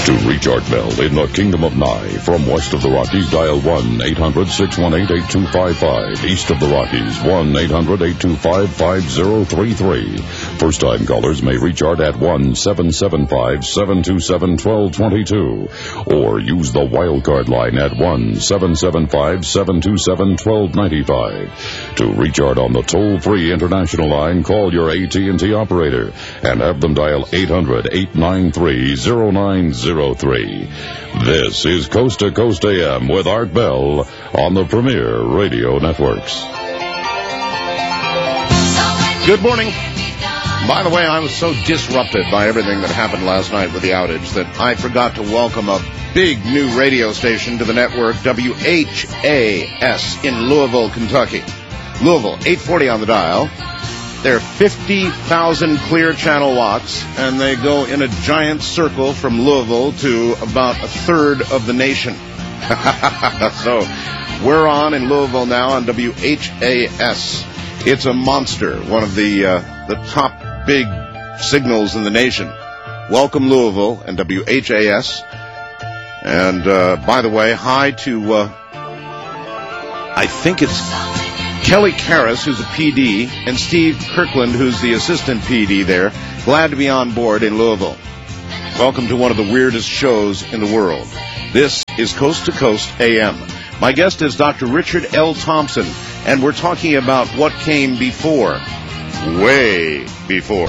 To reach Art Bell in the Kingdom of Nye, from west of the Rockies, dial 1-800-618-8255. East of the Rockies, 1-800-825-5033. First-time callers may reach Art at 1-775-727-1222. Or use the wildcard line at 1-775-727-1295. To reach Art on the toll-free international line, call your AT&T operator and have them dial 800-893-0903. This is Coast to Coast AM with Art Bell on the Premier Radio Networks. Good morning. By the way, I was so disrupted by everything that happened last night with the outage that I forgot to welcome a big new radio station to the network, WHAS in Louisville, Kentucky. Louisville, 840 on the dial. They're 50,000 clear channel watts, and they go in a giant circle from Louisville to about a third of the nation. So we're on in Louisville now on WHAS. It's a monster, one of the top big signals in the nation. Welcome, Louisville and WHAS. And by the way, hi to I think it's Kelly Karras, who's a PD, and Steve Kirkland, who's the assistant PD there. Glad to be on board in Louisville. Welcome to one of the weirdest shows in the world. This is Coast to Coast AM. My guest is Dr. Richard L. Thompson, and we're talking about what came before. Way before.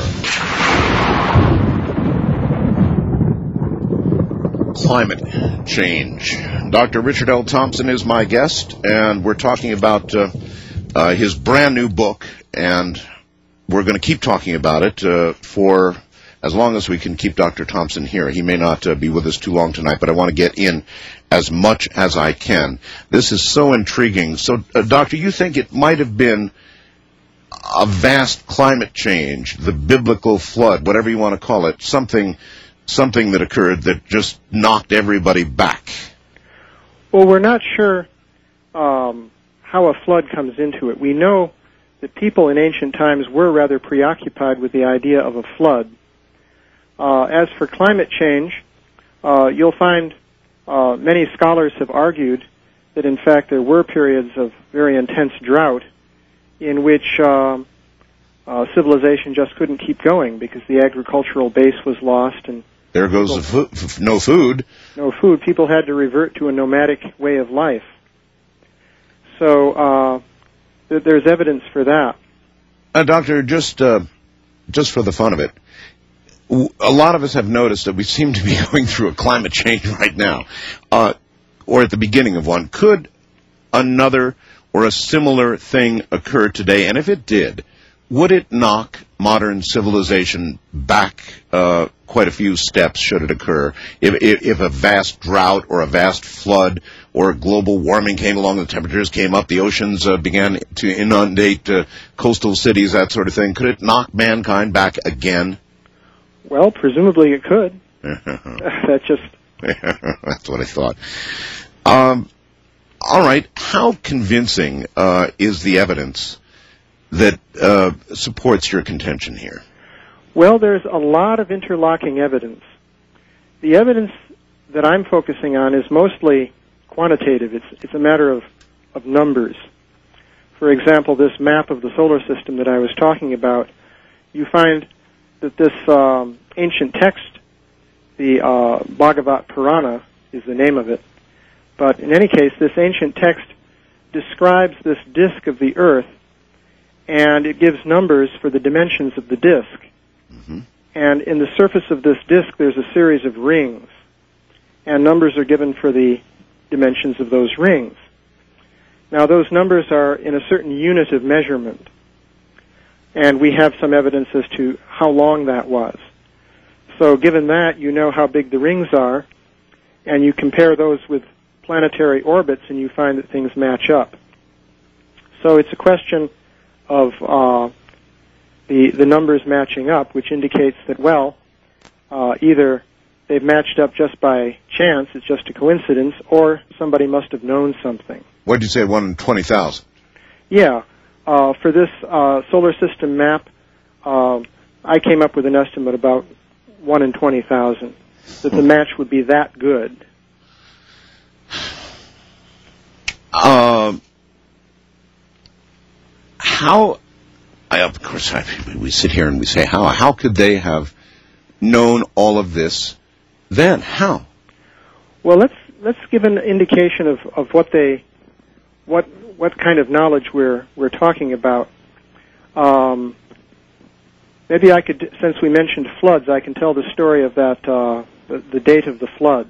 Climate change. Dr. Richard L. Thompson is my guest, and we're talking about his brand new book, and we're going to keep talking about it for as long as we can keep Dr. Thompson here. He may not be with us too long tonight, but I want to get in as much as I can. This is so intriguing. So, Doctor, you think it might have been a vast climate change, the biblical flood, whatever you want to call it, something that occurred that just knocked everybody back? Well, we're not sure how a flood comes into it. We know that people in ancient times were rather preoccupied with the idea of a flood. As for climate change, you'll find many scholars have argued that, in fact, there were periods of very intense drought in which civilization just couldn't keep going because the agricultural base was lost. And there goes no food. No food. People had to revert to a nomadic way of life. So there's evidence for that. Doctor, just for the fun of it, a lot of us have noticed that we seem to be going through a climate change right now, or at the beginning of one. Could another or a similar thing occur today? And if it did, would it knock modern civilization back quite a few steps, should it occur? If a vast drought or a vast flood or global warming came along, the temperatures came up, the oceans began to inundate coastal cities, that sort of thing, could it knock mankind back again? Well, presumably it could. That's what I thought. All right, how convincing is the evidence that supports your contention here? Well, there's a lot of interlocking evidence. The evidence that I'm focusing on is mostly quantitative. It's a matter of numbers. For example, this map of the solar system that I was talking about, you find that this ancient text, the Bhagavat Purana is the name of it, but in any case, this ancient text describes this disk of the Earth, and it gives numbers for the dimensions of the disk. Mm-hmm. And in the surface of this disk, there's a series of rings, and numbers are given for the dimensions of those rings. Now, those numbers are in a certain unit of measurement, and we have some evidence as to how long that was. So given that, you know how big the rings are, and you compare those with planetary orbits, and you find that things match up. So it's a question of the numbers matching up, which indicates that, well, either they've matched up just by chance, it's just a coincidence, or somebody must have known something. What did you say, 1 in 20,000? Yeah. For this solar system map, I came up with an estimate about 1 in 20,000. that the match would be that good. Of course, we sit here and we say, how could they have known all of this then? How? Well, let's give an indication of what kind of knowledge we're talking about. Maybe I could, since we mentioned floods, I can tell the story of that the date of the flood.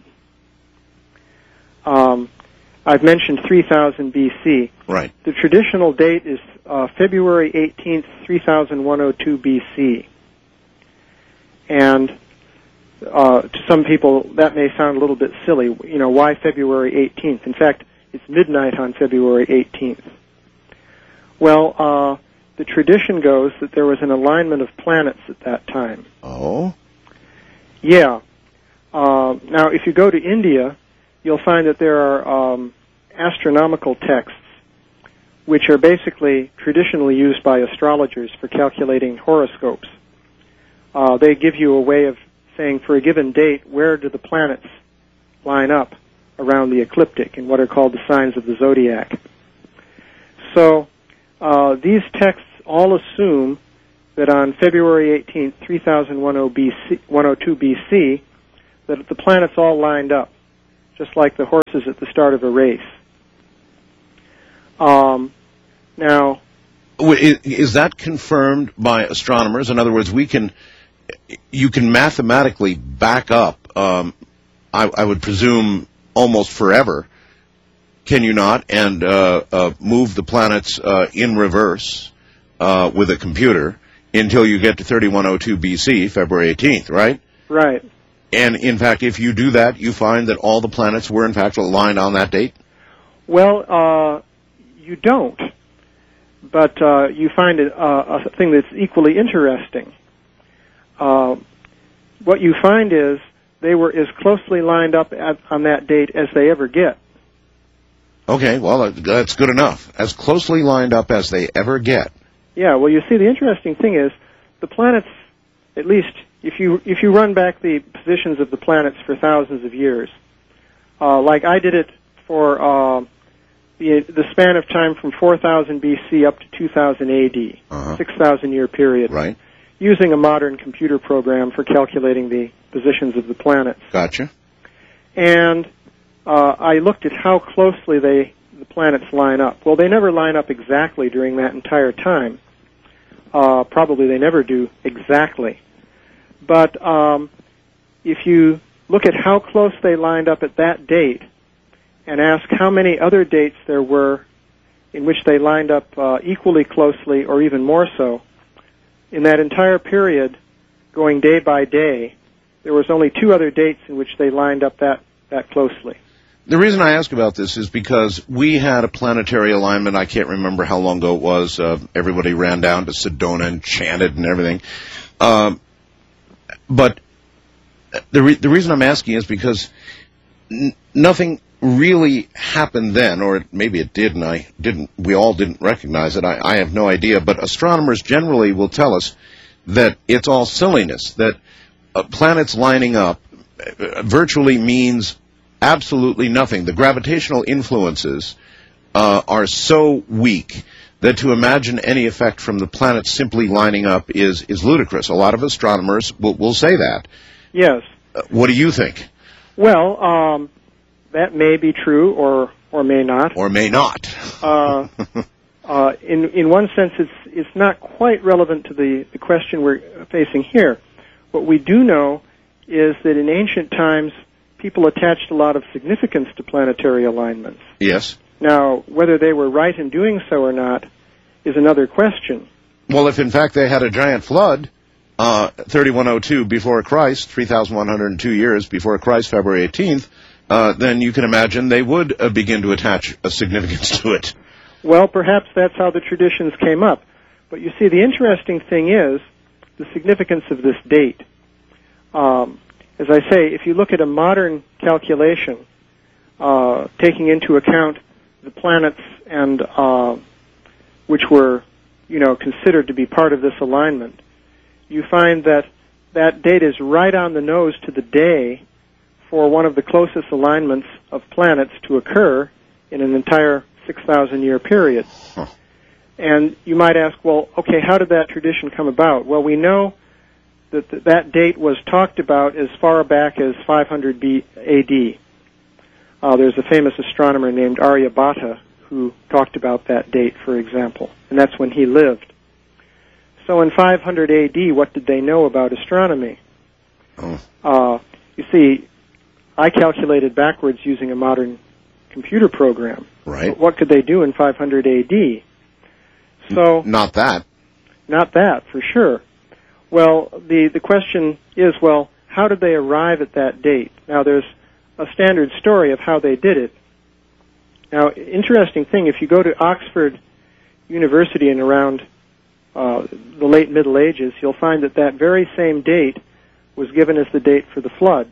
I've mentioned 3000 BC. Right. The traditional date is February 18th, 3102 BC. And to some people, that may sound a little bit silly. You know, why February 18th? In fact, it's midnight on February 18th. Well, the tradition goes that there was an alignment of planets at that time. Oh? Yeah. Now, if you go to India, you'll find that there are astronomical texts which are basically traditionally used by astrologers for calculating horoscopes. They give you a way of saying, for a given date, where do the planets line up around the ecliptic in what are called the signs of the zodiac. So these texts all assume that on February 18th, 3102 BC, that the planets all lined up, just like the horses at the start of a race. Now, is that confirmed by astronomers? In other words, you can mathematically back up, I would presume, almost forever, can you not, and move the planets in reverse with a computer until you get to 3102 BC, February 18th, right? Right. And, in fact, if you do that, you find that all the planets were, in fact, aligned on that date? Well, you don't. But you find a thing that's equally interesting. What you find is they were as closely lined up on that date as they ever get. Okay, well, that's good enough. As closely lined up as they ever get. Yeah, well, you see, the interesting thing is the planets, at least if you run back the positions of the planets for thousands of years, like I did it for the span of time from 4000 BC up to 2000 AD, 6,000-year period, right, using a modern computer program for calculating the positions of the planets. Gotcha. And I looked at how closely the planets line up. Well, they never line up exactly during that entire time. Probably they never do exactly. But if you look at how close they lined up at that date and ask how many other dates there were in which they lined up equally closely or even more so, in that entire period, going day by day, there was only 2 other dates in which they lined up that closely. The reason I ask about this is because we had a planetary alignment. I can't remember how long ago it was. Everybody ran down to Sedona and chanted and everything. But the reason I'm asking is because nothing really happened then, or maybe it did, and we all didn't recognize it. I have no idea. But astronomers generally will tell us that it's all silliness, that planets lining up virtually means absolutely nothing. The gravitational influences are so weak that to imagine any effect from the planets simply lining up is ludicrous. A lot of astronomers will say that. Yes. What do you think? Well, that may be true or may not. Or may not. In one sense, it's not quite relevant to the question we're facing here. What we do know is that in ancient times, people attached a lot of significance to planetary alignments. Yes. Now, whether they were right in doing so or not is another question. Well, if in fact they had a giant flood, 3102 before Christ, 3,102 years before Christ, February 18th, then you can imagine they would begin to attach a significance to it. Well, perhaps that's how the traditions came up. But you see, the interesting thing is the significance of this date. As I say, if you look at a modern calculation, taking into account the planets and which were, considered to be part of this alignment, you find that that date is right on the nose to the day for one of the closest alignments of planets to occur in an entire 6,000-year period. Huh. And you might ask, well, okay, how did that tradition come about? Well, we know that that date was talked about as far back as 500 AD. There's a famous astronomer named Aryabhata who talked about that date, for example, and that's when he lived. So in 500 AD, what did they know about astronomy? You see, I calculated backwards using a modern computer program. Right. But what could they do in 500 AD? So Not that. Not that, for sure. Well, the question is, well, how did they arrive at that date? Now, there's a standard story of how they did it. Now, interesting thing, if you go to Oxford University and around the late Middle Ages, you'll find that that very same date was given as the date for the flood.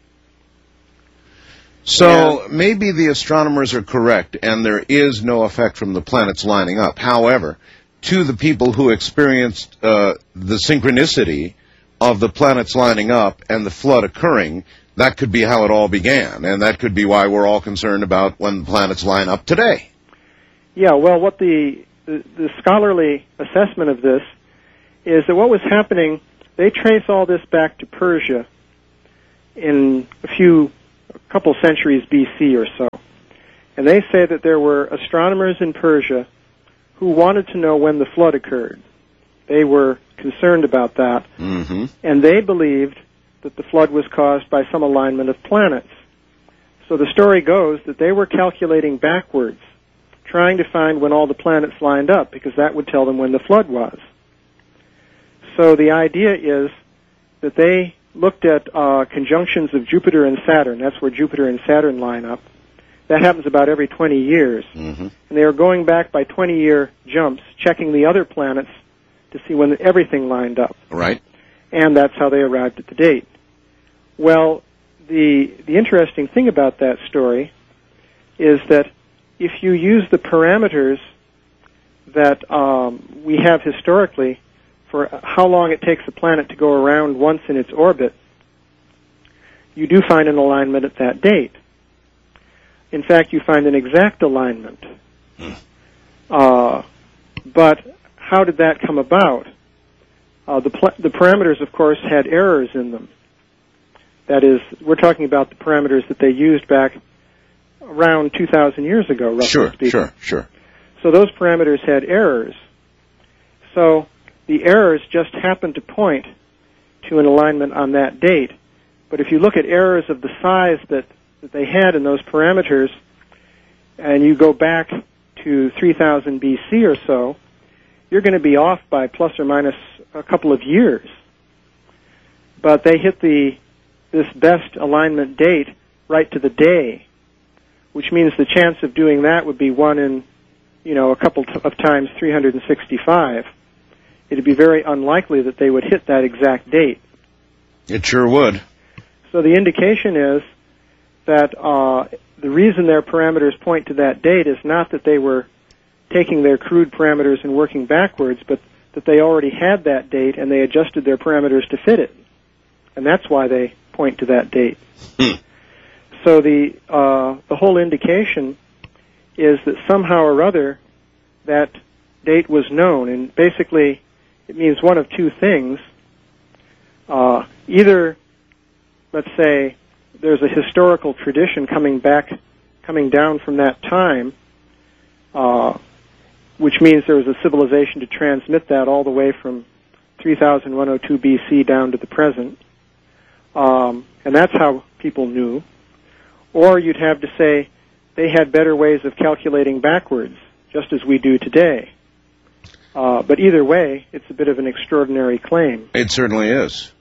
So maybe the astronomers are correct, and there is no effect from the planets lining up. However, to the people who experienced the synchronicity of the planets lining up and the flood occurring, that could be how it all began, and that could be why we're all concerned about when the planets line up today. Yeah, well, what the scholarly assessment of this is that what was happening, they trace all this back to Persia in a couple centuries BC or so. And they say that there were astronomers in Persia who wanted to know when the flood occurred. They were concerned about that. Mm-hmm. And they believed that the flood was caused by some alignment of planets. So the story goes that they were calculating backwards, trying to find when all the planets lined up, because that would tell them when the flood was. So the idea is that they looked at conjunctions of Jupiter and Saturn. That's where Jupiter and Saturn line up. That happens about every 20 years. Mm-hmm. And they were going back by 20-year jumps, checking the other planets to see when everything lined up. Right. And that's how they arrived at the date. Well, the interesting thing about that story is that if you use the parameters that we have historically for how long it takes a planet to go around once in its orbit, you do find an alignment at that date. In fact, you find an exact alignment. But how did that come about? The parameters, of course, had errors in them. That is, we're talking about the parameters that they used back around 2,000 years ago, roughly speaking. Sure. So those parameters had errors. So the errors just happened to point to an alignment on that date. But if you look at errors of the size that they had in those parameters, and you go back to 3000 BC or so, you're going to be off by plus or minus a couple of years. But they hit this best alignment date right to the day, which means the chance of doing that would be 1 in, a couple of times 365. It'd be very unlikely that they would hit that exact date. It sure would. So the indication is that the reason their parameters point to that date is not that they were taking their crude parameters and working backwards, but that they already had that date and they adjusted their parameters to fit it. And that's why they point to that date. So the whole indication is that somehow or other that date was known, and basically it means one of two things. Either, let's say, there's a historical tradition coming down from that time, which means there was a civilization to transmit that all the way from 3102 BC down to the present. And that's how people knew. Or you'd have to say they had better ways of calculating backwards, just as we do today. But either way, it's a bit of an extraordinary claim. It certainly is.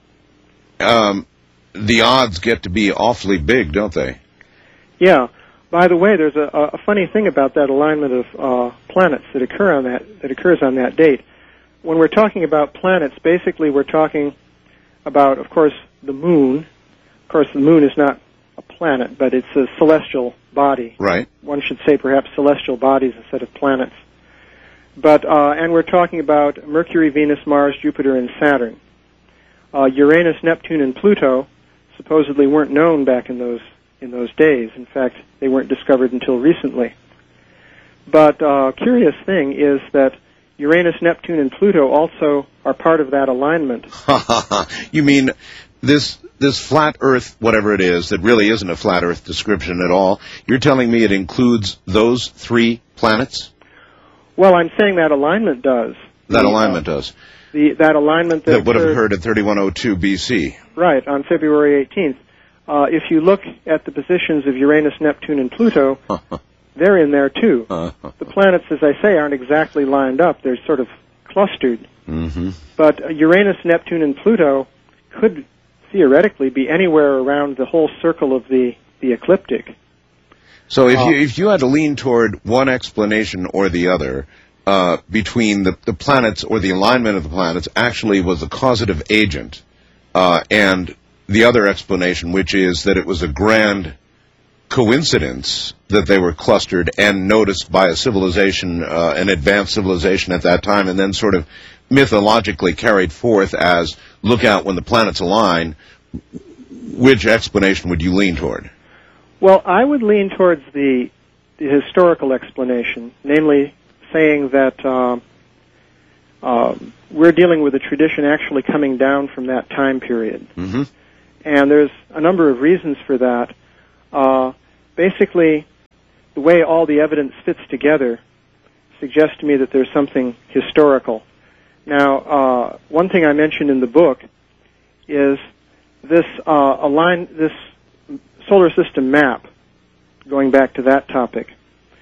The odds get to be awfully big, don't they? Yeah. By the way, there's a funny thing about that alignment of planets that occurs on that date. When we're talking about planets, basically we're talking about, of course, the moon. Of course, the moon is not a planet, but it's a celestial body. Right. One should say perhaps celestial bodies instead of planets. But and we're talking about Mercury, Venus, Mars, Jupiter, and Saturn. Uranus, Neptune, and Pluto supposedly weren't known back in those days. In fact, they weren't discovered until recently. But curious thing is that Uranus, Neptune, and Pluto also are part of that alignment. You mean this flat Earth, whatever it is, that really isn't a flat Earth description at all, you're telling me it includes those 3 planets? Well, I'm saying that alignment does. That alignment does. That alignment that would have occurred at 3102 BC. Right, on February 18th. If you look at the positions of Uranus, Neptune, and Pluto, they're in there too. The planets, as I say, aren't exactly lined up. They're sort of clustered. Mm-hmm. But Uranus, Neptune, and Pluto could theoretically be anywhere around the whole circle of the ecliptic. So if you had to lean toward one explanation or the other, between the planets or the alignment of the planets actually was the causative agent, and the other explanation, which is that it was a grand coincidence that they were clustered and noticed by a civilization, an advanced civilization at that time, and then sort of mythologically carried forth as, look out when the planets align, which explanation would you lean toward? Well, I would lean towards the historical explanation, namely saying that we're dealing with a tradition actually coming down from that time period. Mm-hmm. And there's a number of reasons for that. Basically, the way all the evidence fits together suggests to me that there's something historical. Now, one thing I mentioned in the book is this this solar system map, going back to that topic,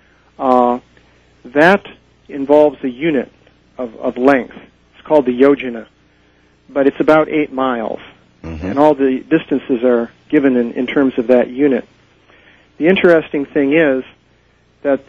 that involves a unit of length. It's called the yojana, but it's about 8 miles. Mm-hmm. And all the distances are given in terms of that unit. The interesting thing is that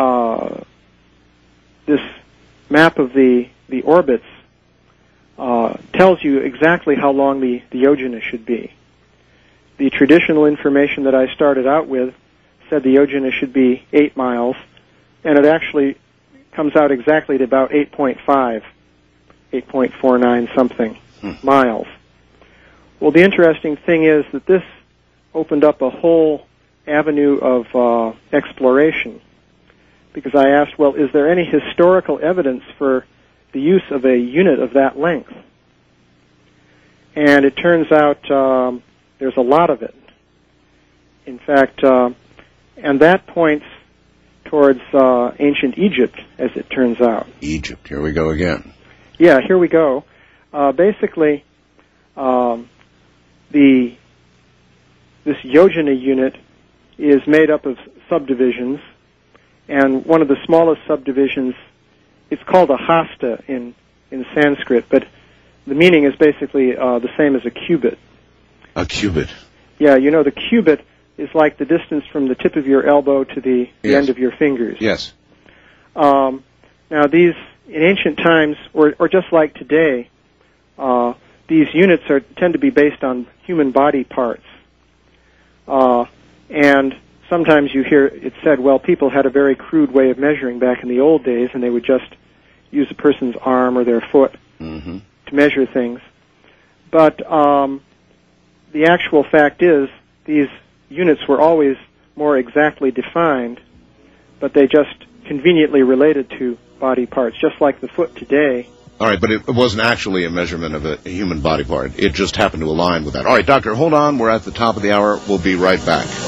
this map of the orbits tells you exactly how long the yojana should be. The traditional information that I started out with said the yojana should be 8 miles, and it actually comes out exactly to about 8.5, 8.49 something miles. Well, the interesting thing is that this opened up a whole avenue of exploration, because I asked, well, is there any historical evidence for the use of a unit of that length? And it turns out there's a lot of it. In fact, and that points towards ancient Egypt, as it turns out. Egypt, here we go again. Yeah, here we go. Basically, this yojana unit is made up of subdivisions, and one of the smallest subdivisions, it's called a hasta in Sanskrit, but the meaning is basically the same as a cubit. A cubit? Yeah, you know, the cubit is like the distance from the tip of your elbow to the end of your fingers. Yes. Now, these, in ancient times, or just like today, these units tend to be based on human body parts. And sometimes you hear it said, well, people had a very crude way of measuring back in the old days, and they would just use a person's arm or their foot to measure things. But the actual fact is these units were always more exactly defined, but they just conveniently related to body parts, just like the foot today. All right, but it wasn't actually a measurement of a human body part. It just happened to align with that. All right, Doctor, hold on. We're at the top of the hour. We'll be right back.